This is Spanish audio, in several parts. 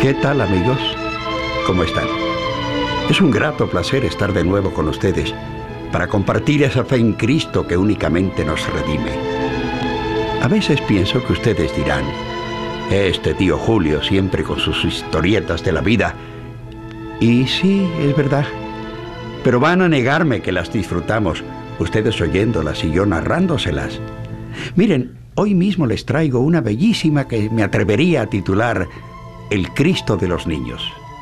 ¿Qué tal, amigos? ¿Cómo están? Es un grato placer estar de nuevo con ustedes para compartir esa fe en Cristo que únicamente nos redime. A veces pienso que ustedes dirán, este tío Julio siempre con sus historietas de la vida. Y sí, es verdad. Pero van a negarme que las disfrutamos, ustedes oyéndolas y yo narrándoselas. Miren, hoy mismo les traigo una bellísima que me atrevería a titular El Cristo de los Niños.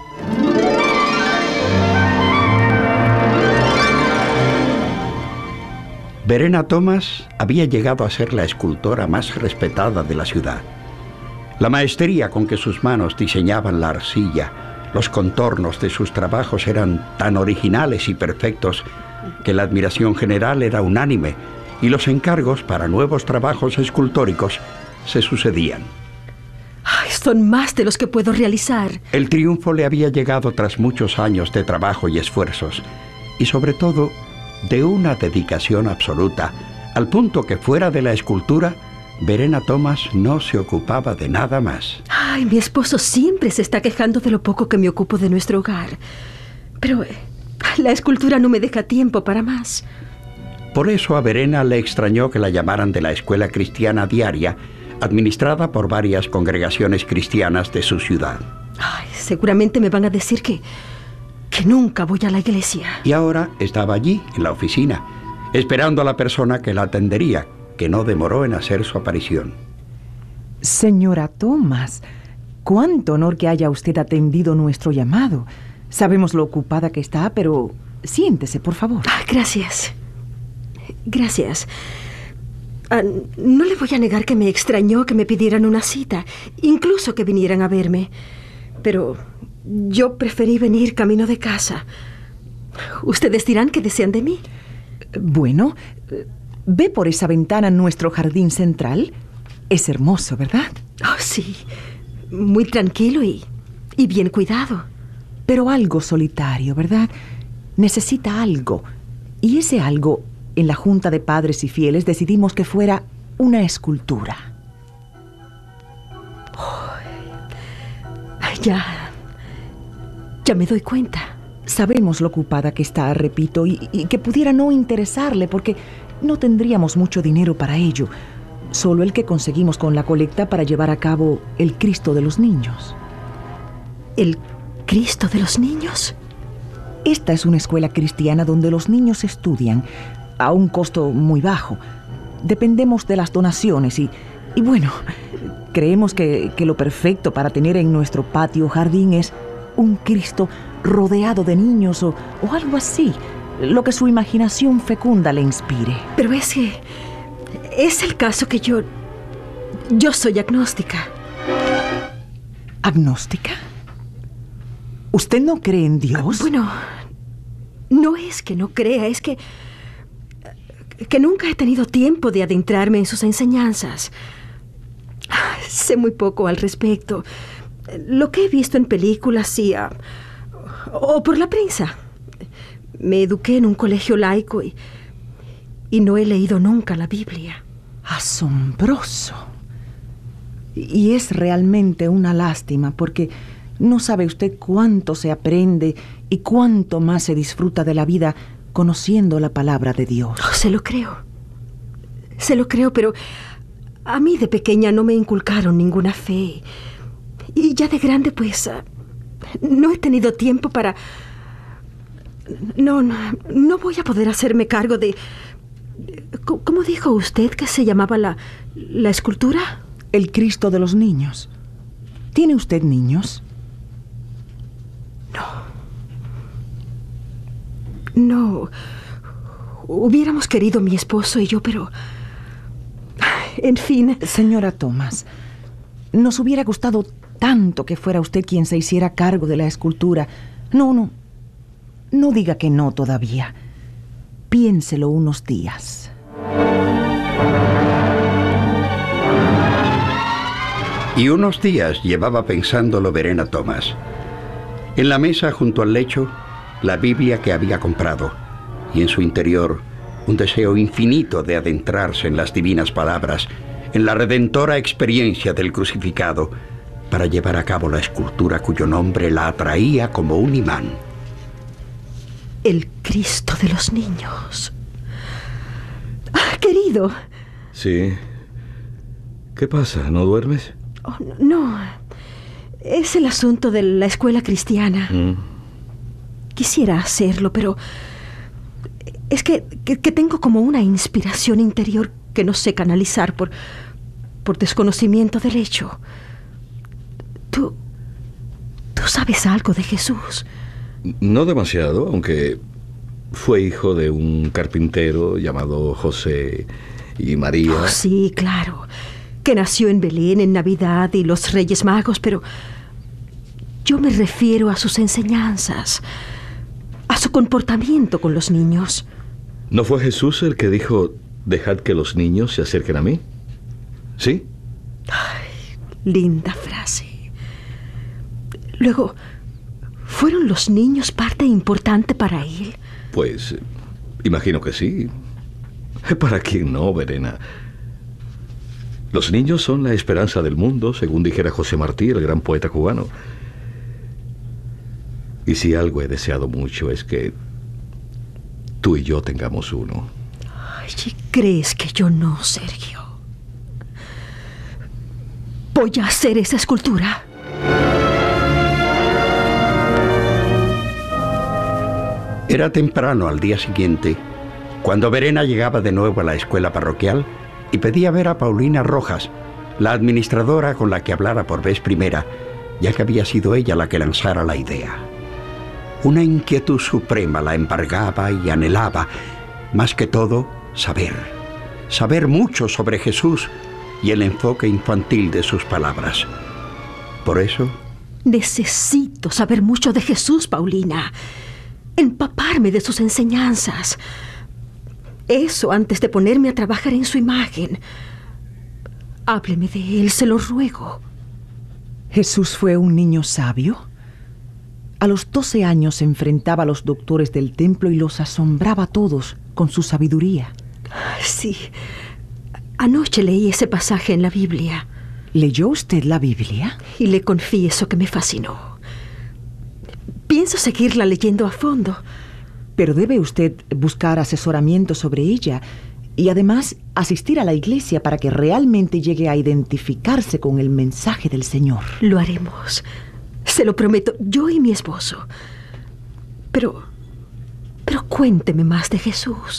Verena Thomas había llegado a ser la escultora más respetada de la ciudad. La maestría con que sus manos diseñaban la arcilla, los contornos de sus trabajos eran tan originales y perfectos que la admiración general era unánime y los encargos para nuevos trabajos escultóricos se sucedían. Ay, son más de los que puedo realizar. El triunfo le había llegado tras muchos años de trabajo y esfuerzos, y sobre todo de una dedicación absoluta, al punto que fuera de la escultura, Verena Thomas no se ocupaba de nada más. Ay, mi esposo siempre se está quejando de lo poco que me ocupo de nuestro hogar. Pero la escultura no me deja tiempo para más. Por eso a Verena le extrañó que la llamaran de la escuela cristiana diaria, administrada por varias congregaciones cristianas de su ciudad. Ay, seguramente me van a decir que nunca voy a la iglesia. Y ahora estaba allí, en la oficina, esperando a la persona que la atendería, que no demoró en hacer su aparición. Señora Thomas, cuánto honor que haya usted atendido nuestro llamado. Sabemos lo ocupada que está, pero siéntese, por favor. Gracias. Gracias. No le voy a negar que me extrañó que me pidieran una cita, incluso que vinieran a verme. Pero yo preferí venir camino de casa. Ustedes dirán qué desean de mí. Bueno, ¿ve por esa ventana nuestro jardín central? Es hermoso, ¿verdad? Oh, sí. Muy tranquilo y bien cuidado. Pero algo solitario, ¿verdad? Necesita algo. Y ese algo, en la Junta de Padres y Fieles, decidimos que fuera una escultura. Ya me doy cuenta. Sabemos lo ocupada que está, repito, y que pudiera no interesarle porque no tendríamos mucho dinero para ello. Solo el que conseguimos con la colecta para llevar a cabo el Cristo de los Niños. ¿El Cristo de los Niños? Esta es una escuela cristiana donde los niños estudian a un costo muy bajo. Dependemos de las donaciones y bueno, creemos que lo perfecto para tener en nuestro patio jardín es un Cristo rodeado de niños o algo así, lo que su imaginación fecunda le inspire. Pero es el caso que yo soy agnóstica. ¿Agnóstica? ¿Usted no cree en Dios? Bueno, no es que no crea, es que nunca he tenido tiempo de adentrarme en sus enseñanzas. Sé muy poco al respecto. Lo que he visto en películas o por la prensa. Me eduqué en un colegio laico y no he leído nunca la Biblia. Asombroso. Y es realmente una lástima porque no sabe usted cuánto se aprende y cuánto más se disfruta de la vida conociendo la palabra de Dios. Se lo creo, pero a mí de pequeña no me inculcaron ninguna fe. Y ya de grande, pues, no he tenido tiempo para... No voy a poder hacerme cargo de... ¿Cómo dijo usted que se llamaba la escultura? El Cristo de los Niños. ¿Tiene usted niños? No. Hubiéramos querido mi esposo y yo, pero... En fin... Señora Thomas, nos hubiera gustado tanto que fuera usted quien se hiciera cargo de la escultura. No diga que no todavía. Piénselo unos días. Y unos días llevaba pensándolo Verena Thomas. En la mesa junto al lecho, la Biblia que había comprado, y en su interior un deseo infinito de adentrarse en las divinas palabras, en la redentora experiencia del crucificado, para llevar a cabo la escultura cuyo nombre la atraía como un imán. El Cristo de los niños. Querido. Sí. ¿Qué pasa? ¿No duermes? Oh, no. Es el asunto de la escuela cristiana. Quisiera hacerlo, pero es que tengo como una inspiración interior que no sé canalizar por desconocimiento del hecho. ¿Tú sabes algo de Jesús? No demasiado, aunque fue hijo de un carpintero llamado José y María. Oh, sí, claro. Que nació en Belén en Navidad y los Reyes Magos, pero yo me refiero a sus enseñanzas, a su comportamiento con los niños. ¿No fue Jesús el que dijo, dejad que los niños se acerquen a mí? ¿Sí? Ay, linda frase. Luego, ¿fueron los niños parte importante para él? Pues, imagino que sí. ¿Para quién no, Verena? Los niños son la esperanza del mundo, según dijera José Martí, el gran poeta cubano. Y si algo he deseado mucho es que tú y yo tengamos uno. Ay, ¿crees que yo no, Sergio? Voy a hacer esa escultura. Era temprano al día siguiente, cuando Verena llegaba de nuevo a la escuela parroquial y pedía ver a Paulina Rojas, la administradora con la que hablara por vez primera, ya que había sido ella la que lanzara la idea. Una inquietud suprema la embargaba y anhelaba, más que todo, saber mucho sobre Jesús y el enfoque infantil de sus palabras. Por eso... Necesito saber mucho de Jesús, Paulina. Empaparme de sus enseñanzas. Eso antes de ponerme a trabajar en su imagen. Hábleme de él, se lo ruego. ¿Jesús fue un niño sabio? A los 12 años se enfrentaba a los doctores del templo y los asombraba a todos con su sabiduría. Sí. Anoche leí ese pasaje en la Biblia. ¿Leyó usted la Biblia? Y le confieso que me fascinó. Pienso seguirla leyendo a fondo. Pero debe usted buscar asesoramiento sobre ella y además asistir a la iglesia para que realmente llegue a identificarse con el mensaje del Señor. Lo haremos. Se lo prometo, yo y mi esposo. Pero cuénteme más de Jesús.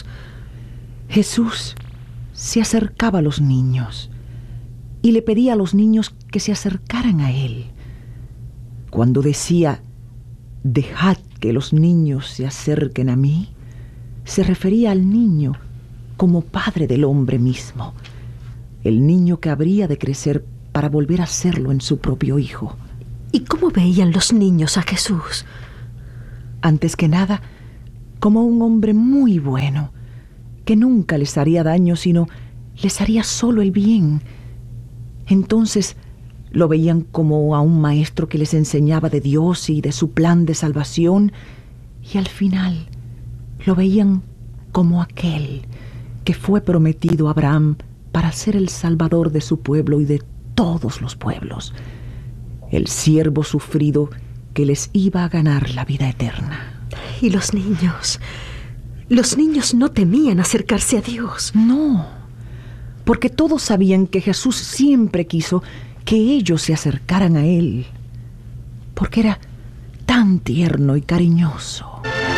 Jesús se acercaba a los niños y le pedía a los niños que se acercaran a él. Cuando decía, dejad que los niños se acerquen a mí, se refería al niño como padre del hombre mismo, el niño que habría de crecer para volver a serlo en su propio hijo. ¿Y cómo veían los niños a Jesús? Antes que nada, como un hombre muy bueno, que nunca les haría daño, sino les haría solo el bien. Entonces lo veían como a un maestro que les enseñaba de Dios y de su plan de salvación, y al final lo veían como aquel que fue prometido a Abraham para ser el salvador de su pueblo y de todos los pueblos, el siervo sufrido que les iba a ganar la vida eterna. ¿Y los niños? Los niños no temían acercarse a Dios. No, porque todos sabían que Jesús siempre quiso que ellos se acercaran a Él, porque era tan tierno y cariñoso.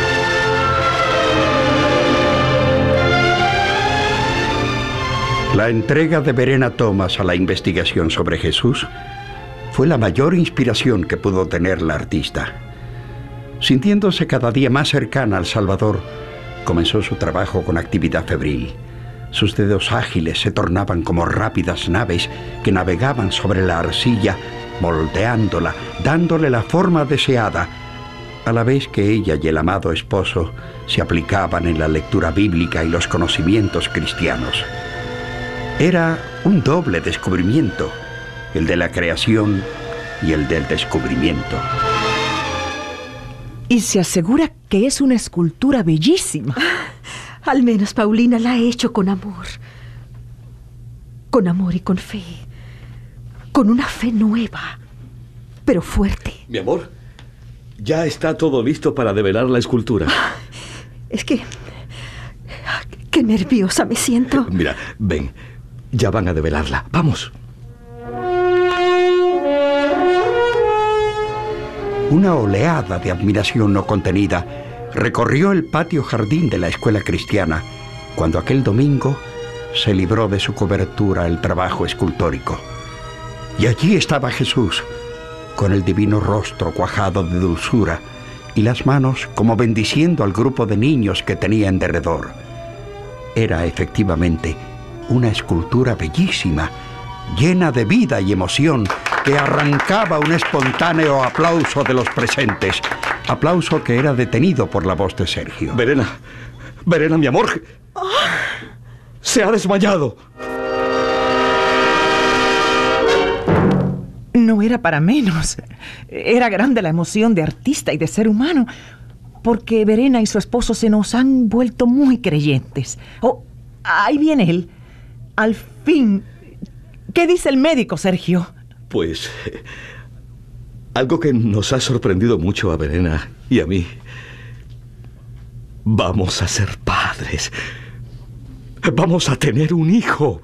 La entrega de Verena Thomas a la investigación sobre Jesús fue la mayor inspiración que pudo tener la artista. Sintiéndose cada día más cercana al Salvador, comenzó su trabajo con actividad febril. Sus dedos ágiles se tornaban como rápidas naves que navegaban sobre la arcilla, moldeándola, dándole la forma deseada, a la vez que ella y el amado esposo se aplicaban en la lectura bíblica y los conocimientos cristianos. Era un doble descubrimiento, el de la creación y el del descubrimiento. Y se asegura que es una escultura bellísima. Al menos Paulina la ha hecho con amor. Con amor y con fe. Con una fe nueva. pero fuerte. Mi amor, ya está todo listo para develar la escultura. Es que... qué nerviosa me siento. Mira, ven, ya van a develarla. Vamos. Una oleada de admiración no contenida recorrió el patio jardín de la escuela cristiana cuando aquel domingo se libró de su cobertura el trabajo escultórico. Y allí estaba Jesús, con el divino rostro cuajado de dulzura y las manos como bendiciendo al grupo de niños que tenía en derredor. Era efectivamente una escultura bellísima, llena de vida y emoción, que arrancaba un espontáneo aplauso de los presentes, aplauso que era detenido por la voz de Sergio. Verena, mi amor, se ha desmayado. No era para menos. Era grande la emoción de artista y de ser humano, porque Verena y su esposo se nos han vuelto muy creyentes. Oh, ahí viene él. Al fin. ¿Qué dice el médico, Sergio? Pues algo que nos ha sorprendido mucho a Verena y a mí. Vamos a ser padres. Vamos a tener un hijo.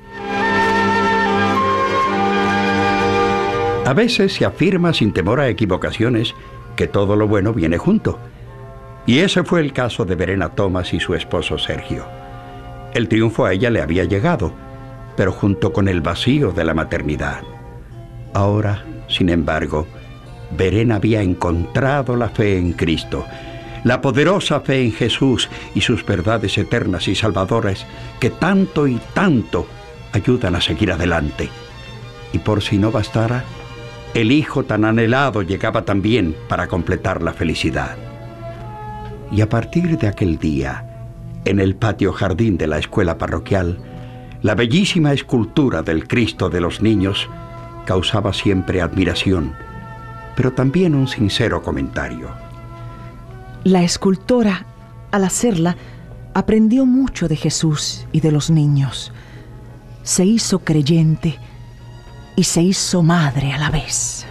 A veces se afirma sin temor a equivocaciones que todo lo bueno viene junto. Y ese fue el caso de Verena Thomas y su esposo Sergio. El triunfo a ella le había llegado, pero junto con el vacío de la maternidad. Ahora, sin embargo, Verena había encontrado la fe en Cristo, la poderosa fe en Jesús y sus verdades eternas y salvadoras que tanto y tanto ayudan a seguir adelante. Y por si no bastara, el hijo tan anhelado llegaba también para completar la felicidad. Y a partir de aquel día, en el patio jardín de la escuela parroquial, la bellísima escultura del Cristo de los niños causaba siempre admiración, pero también un sincero comentario. La escultora, al hacerla, aprendió mucho de Jesús y de los niños. Se hizo creyente y se hizo madre a la vez.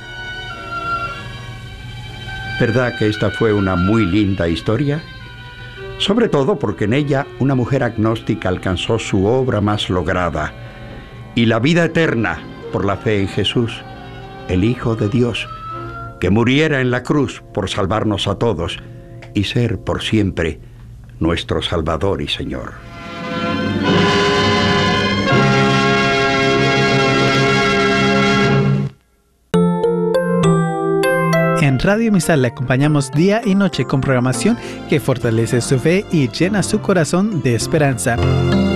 ¿Verdad que esta fue una muy linda historia? Sobre todo porque en ella una mujer agnóstica alcanzó su obra más lograda y la vida eterna por la fe en Jesús, el Hijo de Dios, que muriera en la cruz por salvarnos a todos y ser por siempre nuestro Salvador y Señor. En Radio Misal le acompañamos día y noche con programación que fortalece su fe y llena su corazón de esperanza.